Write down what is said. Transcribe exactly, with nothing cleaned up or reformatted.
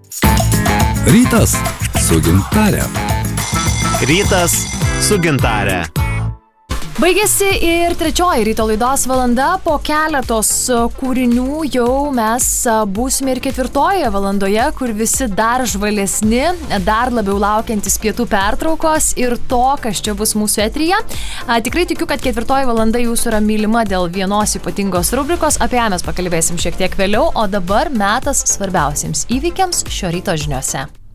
Rytas su gintare. Rytas su gintare. Baigėsi ir trečioji ryto laidos valanda. Po keletos kūrinių jau mes būsime ir ketvirtojoje valandoje, kur visi dar žvalesni, dar labiau laukiantis pietų pertraukos ir to, kas čia bus mūsų eteryje. A, tikrai tikiu, kad ketvirtoji valanda jūsų yra mylima dėl vienos ypatingos rubrikos. Apie ją mes pakalbėsim šiek tiek vėliau, o dabar metas svarbiausiems įvykiams šio ryto žiniose.